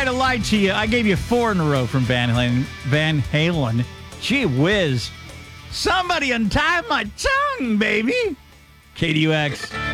have lied to you. I gave you 4 in a row from Van Halen. Gee whiz. Somebody untie my tongue, baby. KDUX.